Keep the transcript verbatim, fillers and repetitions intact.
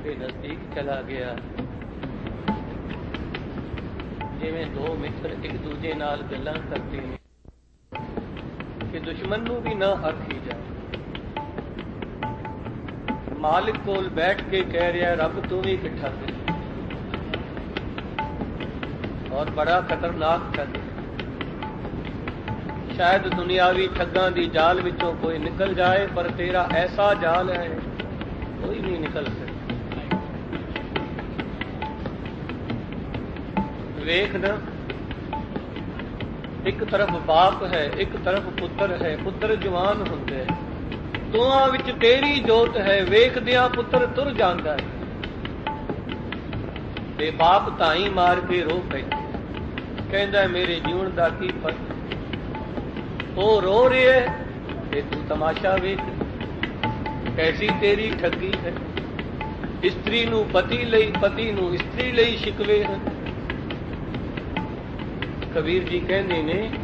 के नजदीक चला गया। जिवें दो मित्र एक दूजे नाल गल्लां करते ने कि दुश्मन नूं भी ना आखी जाए। मालिक कोल बैठ के कह रहा रब तू भी इकट्ठा कर, और बड़ा खतरनाक ठग। शायद दुनियावी ठगां दी जाल विचों कोई निकल जाए, पर तेरा ऐसा जाल है कोई नहीं निकल सकता। वेख न, एक तरफ बाप है, एक तरफ पुत्र है। पुत्र जवान हुंदे, दोहां विच तेरी जोत है। वेखदियां पुत्र तुर जांदा है, ते बाप धाई मार के रो पैंदा, कहंदा मेरे जीवन दा की फर्क। ओ रो रहे ते तू तमाशा वेख, कैसी तेरी ठगी है। इस्त्री नूं पति लई, पति नूं इस्त्री लई शिकवे हैं। कबीर जी कहंदे ने